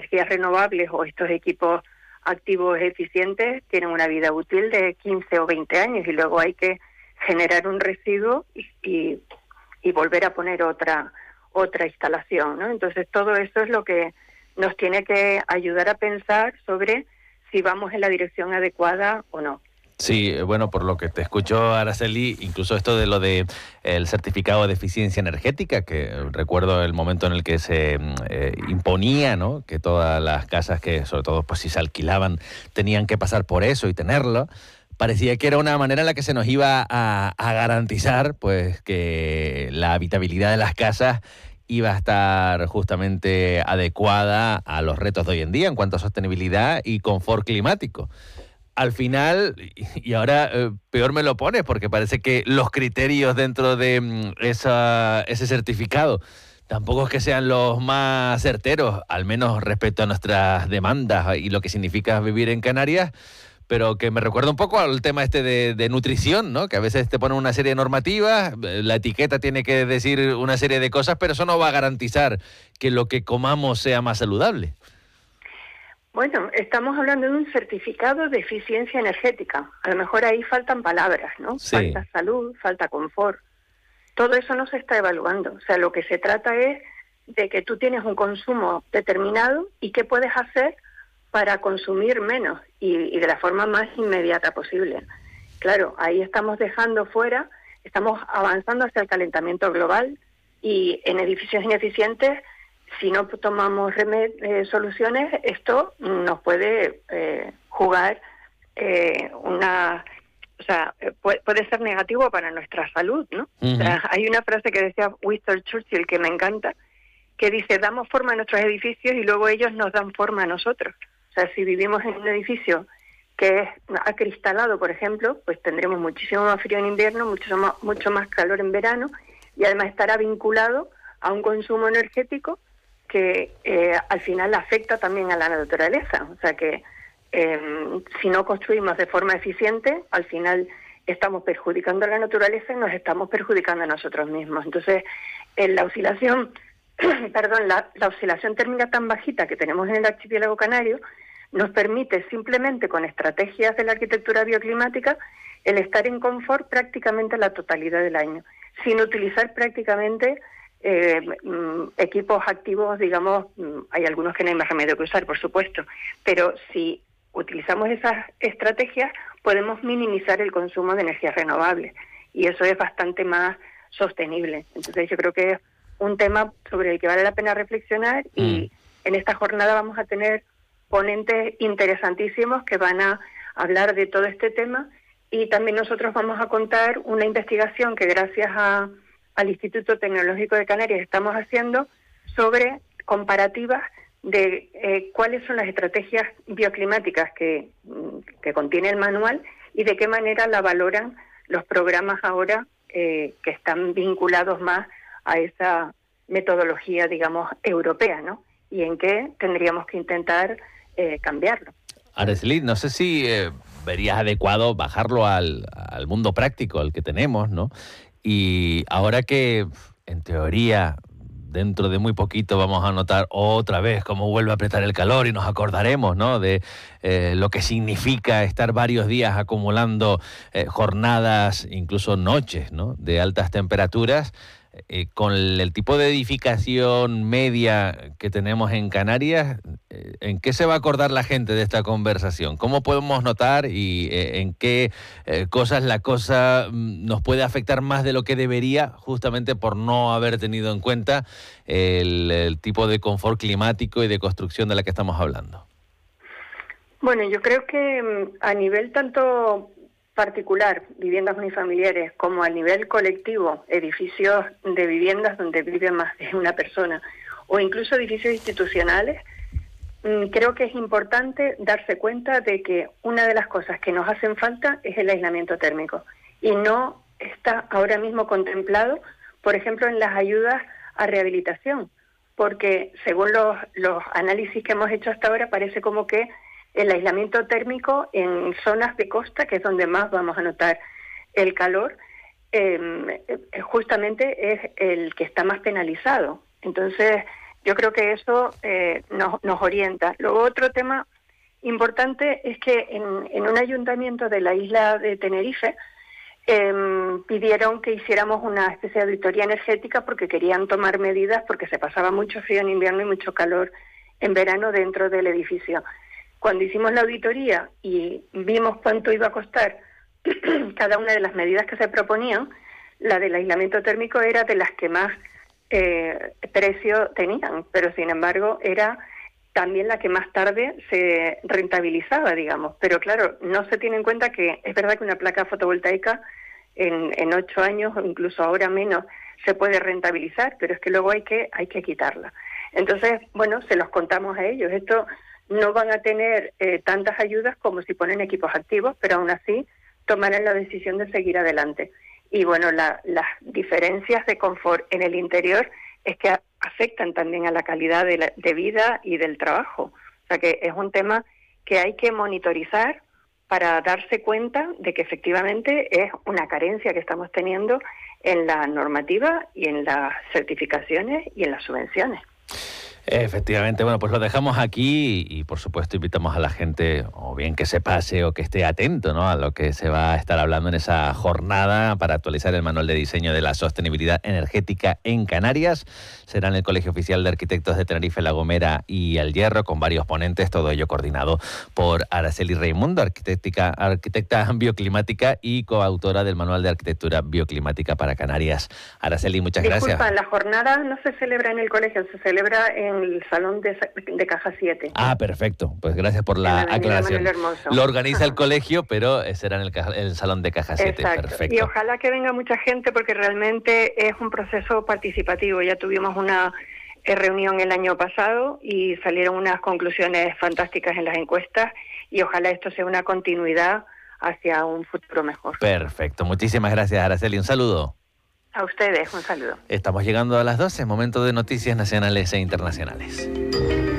energías renovables o estos equipos activos eficientes tienen una vida útil de 15 o 20 años y luego hay que generar un residuo y volver a poner otra instalación, ¿no? Entonces todo eso es lo que nos tiene que ayudar a pensar sobre si vamos en la dirección adecuada o no. Sí, bueno, por lo que te escucho, Araceli, incluso esto de lo de el certificado de eficiencia energética, que recuerdo el momento en el que se imponía, ¿no?, que todas las casas que, sobre todo, pues si se alquilaban, tenían que pasar por eso y tenerlo. Parecía que era una manera en la que se nos iba a garantizar, pues, que la habitabilidad de las casas iba a estar justamente adecuada a los retos de hoy en día en cuanto a sostenibilidad y confort climático. Al final, y ahora peor me lo pones, porque parece que los criterios dentro de ese certificado tampoco es que sean los más certeros, al menos respecto a nuestras demandas y lo que significa vivir en Canarias, pero que me recuerda un poco al tema este de nutrición, ¿no? Que a veces te ponen una serie de normativas, la etiqueta tiene que decir una serie de cosas, pero eso no va a garantizar que lo que comamos sea más saludable. Bueno, estamos hablando de un certificado de eficiencia energética. A lo mejor ahí faltan palabras, ¿no? Sí. Falta salud, falta confort. Todo eso no se está evaluando. O sea, lo que se trata es de que tú tienes un consumo determinado y qué puedes hacer para consumir menos y de la forma más inmediata posible. Claro, ahí estamos dejando fuera, estamos avanzando hacia el calentamiento global y en edificios ineficientes, si no tomamos soluciones, esto nos puede jugar puede ser negativo para nuestra salud, ¿no? Uh-huh. O sea, hay una frase que decía Winston Churchill que me encanta, que dice, damos forma a nuestros edificios y luego ellos nos dan forma a nosotros. O sea, si vivimos en un edificio que es acristalado, por ejemplo, pues tendremos muchísimo más frío en invierno, mucho más calor en verano y además estará vinculado a un consumo energético que al final afecta también a la naturaleza. O sea que si no construimos de forma eficiente, al final estamos perjudicando a la naturaleza y nos estamos perjudicando a nosotros mismos. Entonces, la oscilación, la oscilación térmica tan bajita que tenemos en el archipiélago canario nos permite simplemente con estrategias de la arquitectura bioclimática el estar en confort prácticamente la totalidad del año, sin utilizar prácticamente equipos activos, digamos, hay algunos que no hay más remedio que usar, por supuesto, pero si utilizamos esas estrategias podemos minimizar el consumo de energías renovables y eso es bastante más sostenible. Entonces yo creo que es un tema sobre el que vale la pena reflexionar y en esta jornada vamos a tener ponentes interesantísimos que van a hablar de todo este tema y también nosotros vamos a contar una investigación que gracias al Instituto Tecnológico de Canarias estamos haciendo sobre comparativas de cuáles son las estrategias bioclimáticas que contiene el manual y de qué manera la valoran los programas ahora que están vinculados más a esa metodología, digamos, europea, ¿no? Y en qué tendríamos que intentar cambiarlo. Araceli, no sé si verías adecuado bajarlo al mundo práctico, al que tenemos, ¿no? Y ahora que, en teoría, dentro de muy poquito vamos a notar otra vez cómo vuelve a apretar el calor y nos acordaremos, ¿no?, de lo que significa estar varios días acumulando jornadas, incluso noches, ¿no?, de altas temperaturas. Con el tipo de edificación media que tenemos en Canarias, ¿en qué se va a acordar la gente de esta conversación? ¿Cómo podemos notar y en qué cosas la cosa nos puede afectar más de lo que debería, justamente por no haber tenido en cuenta el tipo de confort climático y de construcción de la que estamos hablando? Bueno, yo creo que a nivel tanto particular, viviendas unifamiliares, como a nivel colectivo, edificios de viviendas donde vive más de una persona, o incluso edificios institucionales, creo que es importante darse cuenta de que una de las cosas que nos hacen falta es el aislamiento térmico, y no está ahora mismo contemplado, por ejemplo, en las ayudas a rehabilitación, porque según los análisis que hemos hecho hasta ahora, parece como que el aislamiento térmico en zonas de costa, que es donde más vamos a notar el calor, justamente es el que está más penalizado. Entonces, Yo creo que eso nos orienta. Luego, otro tema importante es que en un ayuntamiento de la isla de Tenerife pidieron que hiciéramos una especie de auditoría energética porque querían tomar medidas porque se pasaba mucho frío en invierno y mucho calor en verano dentro del edificio. Cuando hicimos la auditoría y vimos cuánto iba a costar cada una de las medidas que se proponían, la del aislamiento térmico era de las que más precio tenían, pero sin embargo era también la que más tarde se rentabilizaba, digamos. Pero claro, no se tiene en cuenta que es verdad que una placa fotovoltaica en 8 años o incluso ahora menos se puede rentabilizar, pero es que luego hay que quitarla. Entonces, bueno, se los contamos a ellos. Esto no van a tener tantas ayudas como si ponen equipos activos, pero aún así tomarán la decisión de seguir adelante. Y bueno, las diferencias de confort en el interior es que afectan también a la calidad de vida y del trabajo. O sea que es un tema que hay que monitorizar para darse cuenta de que efectivamente es una carencia que estamos teniendo en la normativa y en las certificaciones y en las subvenciones. Efectivamente, bueno, pues lo dejamos aquí y por supuesto invitamos a la gente o bien que se pase o que esté atento, ¿no?, a lo que se va a estar hablando en esa jornada para actualizar el manual de diseño de la sostenibilidad energética en Canarias. Será en el Colegio Oficial de Arquitectos de Tenerife, La Gomera y El Hierro, con varios ponentes, todo ello coordinado por Araceli Raimundo, arquitecta bioclimática y coautora del manual de arquitectura bioclimática para Canarias. Araceli, muchas gracias. Disculpa, la jornada no se celebra en el colegio, se celebra en el Salón de Caja 7. Ah, perfecto. Pues gracias por la aclaración. Lo organiza el colegio, pero será en el Salón de Caja 7. Exacto. Perfecto. Y ojalá que venga mucha gente porque realmente es un proceso participativo. Ya tuvimos una reunión el año pasado y salieron unas conclusiones fantásticas en las encuestas y ojalá esto sea una continuidad hacia un futuro mejor. Perfecto. Muchísimas gracias, Araceli. Un saludo. A ustedes, un saludo. Estamos llegando a las 12, momento de noticias nacionales e internacionales.